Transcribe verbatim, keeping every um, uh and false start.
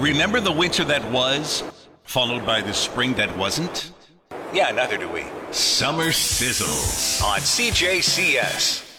Remember the winter that was, followed by the spring that wasn't? Yeah, neither do we. Summer Sizzle on C J C S.